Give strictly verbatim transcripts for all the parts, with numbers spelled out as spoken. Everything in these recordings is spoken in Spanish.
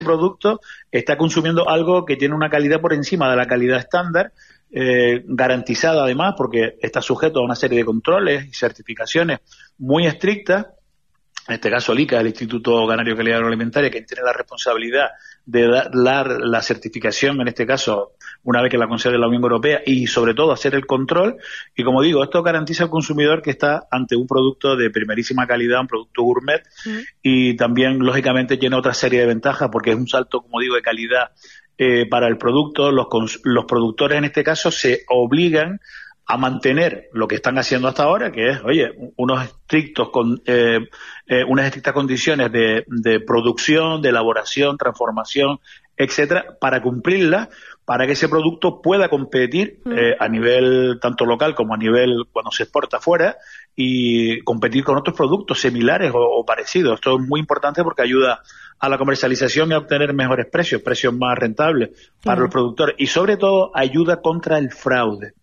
producto está consumiendo algo que tiene una calidad por encima de la calidad estándar, eh, garantizada además porque está sujeto a una serie de controles y certificaciones muy estrictas. En este caso, el I C A, el Instituto Canario de Calidad Agroalimentaria, que tiene la responsabilidad de dar la certificación, en este caso, una vez que la concede la Unión Europea, y sobre todo hacer el control. Y como digo, esto garantiza al consumidor que está ante un producto de primerísima calidad, un producto gourmet, mm. y también, lógicamente, tiene otra serie de ventajas, porque es un salto, como digo, de calidad eh, para el producto. Los, los productores, en este caso, se obligan a mantener lo que están haciendo hasta ahora, que es, oye, unos estrictos con eh, eh, unas estrictas condiciones de, de producción, de elaboración, transformación, etcétera, para cumplirlas, para que ese producto pueda competir eh, a nivel tanto local como a nivel cuando se exporta afuera, y competir con otros productos similares o, o parecidos. Esto es muy importante porque ayuda a la comercialización y a obtener mejores precios, precios más rentables para sí. los productores, y sobre todo ayuda contra el fraude.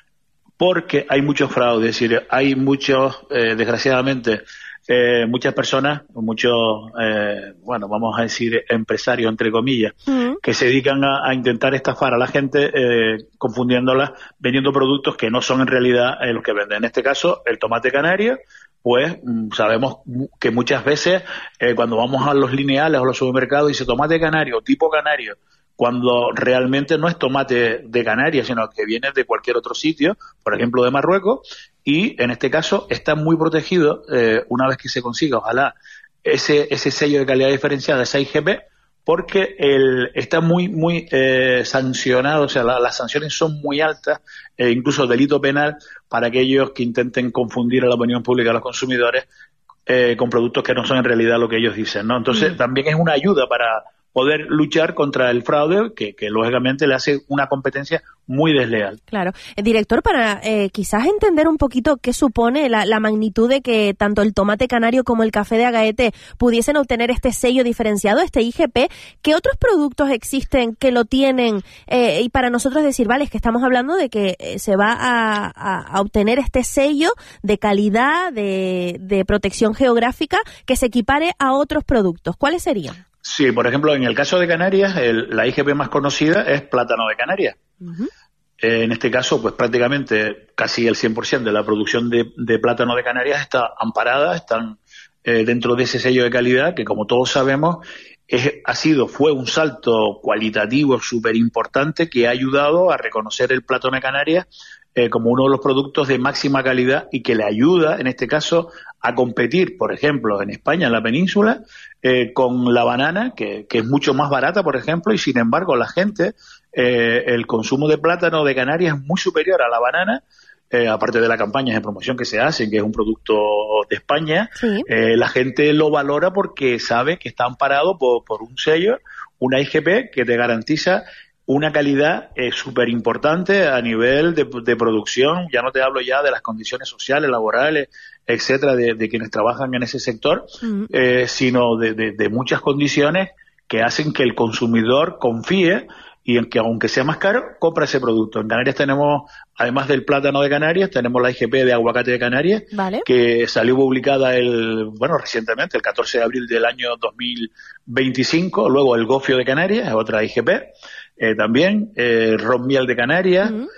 Porque hay muchos fraudes, es decir, hay muchos, eh, desgraciadamente, eh, muchas personas, muchos, eh, bueno, vamos a decir, empresarios, entre comillas, uh-huh. que se dedican a, a intentar estafar a la gente, eh, confundiéndolas, vendiendo productos que no son en realidad eh, los que venden. En este caso, el tomate canario, pues sabemos que muchas veces, eh, cuando vamos a los lineales o los supermercados, dice tomate canario, tipo canario, cuando realmente no es tomate de Canarias, sino que viene de cualquier otro sitio, por ejemplo de Marruecos, y en este caso está muy protegido, eh, una vez que se consiga, ojalá, ese ese sello de calidad diferenciada, esa I G P, porque el, está muy muy eh, sancionado, o sea, la, las sanciones son muy altas, eh, incluso delito penal, para aquellos que intenten confundir a la opinión pública, a los consumidores, eh, con productos que no son en realidad lo que ellos dicen, ¿no? Entonces, mm. también es una ayuda para poder luchar contra el fraude, que, que lógicamente le hace una competencia muy desleal. Claro. Eh, director, para eh, quizás entender un poquito qué supone la, la magnitud de que tanto el tomate canario como el café de Agaete pudiesen obtener este sello diferenciado, este I G P, ¿qué otros productos existen que lo tienen? Eh, y para nosotros decir, vale, es que estamos hablando de que eh, se va a, a, a obtener este sello de calidad, de, de protección geográfica, que se equipare a otros productos. ¿Cuáles serían? Sí, por ejemplo, en el caso de Canarias, el, la I G P más conocida es plátano de Canarias. Uh-huh. Eh, en este caso, pues prácticamente casi el cien por ciento de la producción de, de plátano de Canarias está amparada, están eh, dentro de ese sello de calidad que, como todos sabemos, es, ha sido, fue un salto cualitativo súper importante que ha ayudado a reconocer el plátano de Canarias eh, como uno de los productos de máxima calidad y que le ayuda, en este caso, a competir, por ejemplo, en España, en la península, eh, con la banana, que, que es mucho más barata, por ejemplo, y sin embargo la gente, eh, el consumo de plátano de Canarias es muy superior a la banana, eh, aparte de las campañas de promoción que se hacen, que es un producto de España, sí. eh, la gente lo valora porque sabe que está amparado por, por un sello, una I G P que te garantiza una calidad eh, súper importante a nivel de, de producción. Ya no te hablo ya de las condiciones sociales, laborales, etcétera, de, de quienes trabajan en ese sector, uh-huh. eh, sino de, de, de muchas condiciones que hacen que el consumidor confíe y en que, aunque sea más caro, compra ese producto. En Canarias tenemos, además del plátano de Canarias, tenemos la I G P de aguacate de Canarias, ¿vale? Que salió publicada el, bueno, recientemente, el catorce de abril del año dos mil veinticinco. Luego el gofio de Canarias, es otra I G P, eh, también, eh, ron miel de Canarias, uh-huh.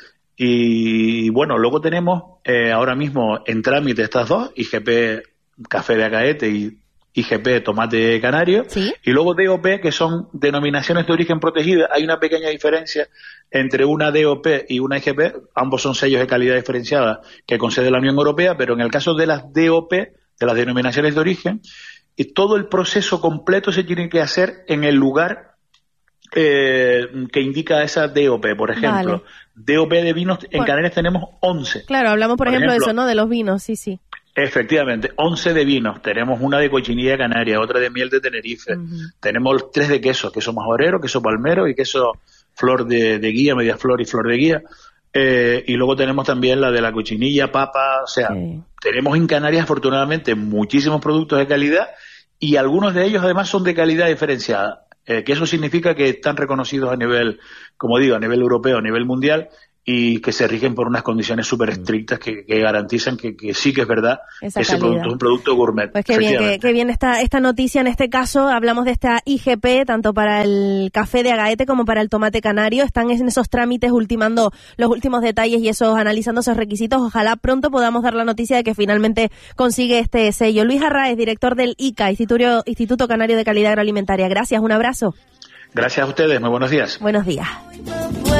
y bueno, luego tenemos eh, ahora mismo en trámite estas dos, I G P café de Agaete y I G P tomate canario, ¿sí? Y luego D O P, que son denominaciones de origen protegida. Hay una pequeña diferencia entre una D O P y una I G P, ambos son sellos de calidad diferenciada que concede la Unión Europea, pero en el caso de las D O P, de las denominaciones de origen, y todo el proceso completo se tiene que hacer en el lugar eh, que indica esa D O P. Por ejemplo, vale. D O P de vinos, en bueno, Canarias tenemos once. Claro, hablamos por, por ejemplo, ejemplo de eso, ¿no? De los vinos, sí, sí. Efectivamente, once de vinos, tenemos una de cochinilla canaria, otra de miel de Tenerife, uh-huh. tenemos tres de queso, queso majorero, queso palmero y queso flor de, de guía, media flor y flor de guía, eh, y luego tenemos también la de la cochinilla, papa, o sea, sí. tenemos en Canarias afortunadamente muchísimos productos de calidad y algunos de ellos además son de calidad diferenciada, eh, que eso significa que están reconocidos a nivel, como digo, a nivel europeo, a nivel mundial, y que se rigen por unas condiciones súper estrictas que, que garantizan que, que sí que es verdad esa que ese calidad. producto es un producto gourmet. Pues qué bien, qué, qué bien esta, esta noticia. En este caso hablamos de esta I G P, tanto para el café de Agaete como para el tomate canario. Están en esos trámites ultimando los últimos detalles y esos analizando esos requisitos. Ojalá pronto podamos dar la noticia de que finalmente consigue este sello. Luis Arraez, director del I C A, Instituto, Instituto Canario de Calidad Agroalimentaria. Gracias, un abrazo. Gracias a ustedes, muy buenos días. Buenos días.